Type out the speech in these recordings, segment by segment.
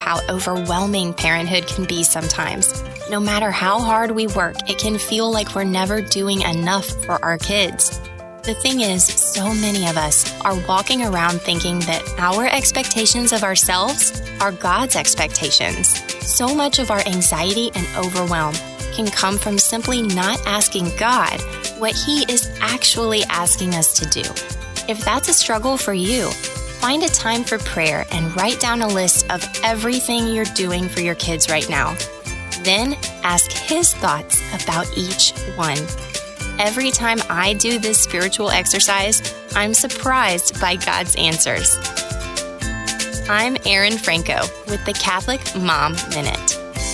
how overwhelming parenthood can be sometimes. No matter how hard we work, it can feel like we're never doing enough for our kids. The thing is, so many of us are walking around thinking that our expectations of ourselves are God's expectations. So much of our anxiety and overwhelm can come from simply not asking God what He is actually asking us to do. If that's a struggle for you, find a time for prayer and write down a list of everything you're doing for your kids right now. Then ask His thoughts about each one. Every time I do this spiritual exercise, I'm surprised by God's answers. I'm Erin Franco with the Catholic Mom Minute.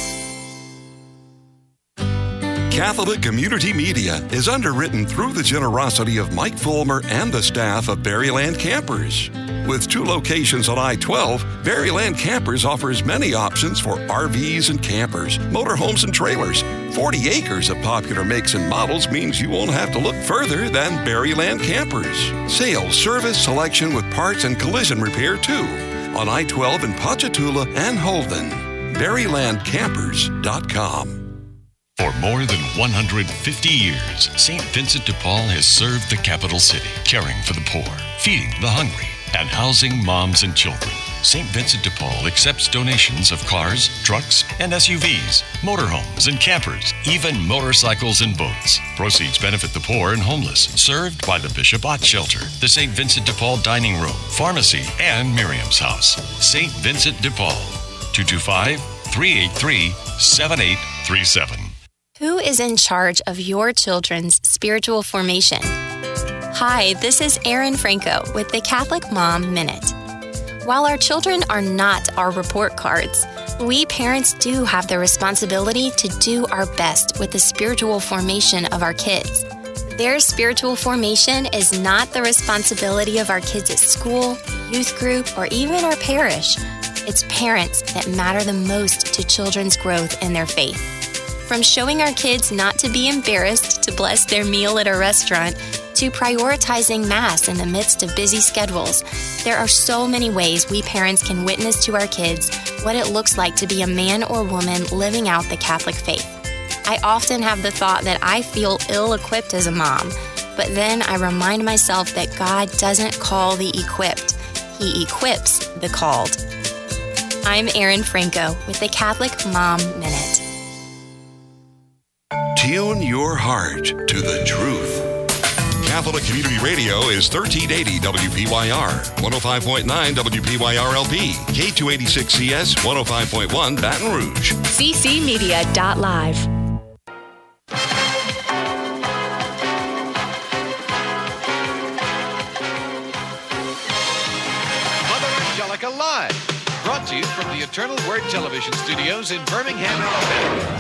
Catholic Community Media is underwritten through the generosity of Mike Fulmer and the staff of Berryland Campers. With 2 locations on I-12, Berryland Campers offers many options for RVs and campers, motorhomes and trailers. 40 acres of popular makes and models means you won't have to look further than Berryland Campers. Sales, service, selection with parts and collision repair too. On I-12 in Ponchatoula and Holden. BerrylandCampers.com. For more than 150 years, St. Vincent de Paul has served the capital city, caring for the poor, feeding the hungry, and housing moms and children. St. Vincent de Paul accepts donations of cars, trucks, and SUVs, motorhomes and campers, even motorcycles and boats. Proceeds benefit the poor and homeless, served by the Bishop Ott Shelter, the St. Vincent de Paul Dining Room, Pharmacy, and Miriam's House. St. Vincent de Paul, 225-383-7837. Who is in charge of your children's spiritual formation? Hi, this is Erin Franco with the Catholic Mom Minute. While our children are not our report cards, we parents do have the responsibility to do our best with the spiritual formation of our kids. Their spiritual formation is not the responsibility of our kids at school, youth group, or even our parish. It's parents that matter the most to children's growth in their faith. From showing our kids not to be embarrassed to bless their meal at a restaurant, to prioritizing Mass in the midst of busy schedules, there are so many ways we parents can witness to our kids what it looks like to be a man or woman living out the Catholic faith. I often have the thought that I feel ill-equipped as a mom, but then I remind myself that God doesn't call the equipped, He equips the called. I'm Erin Franco with the Catholic Mom Minute. Tune your heart to the truth. Catholic Community Radio is 1380 WPYR, 105.9 WPYR-LP, K286CS, 105.1 Baton Rouge. ccmedia.live. Mother Angelica Live, brought to you from the Eternal Word Television Studios in Birmingham, Alabama.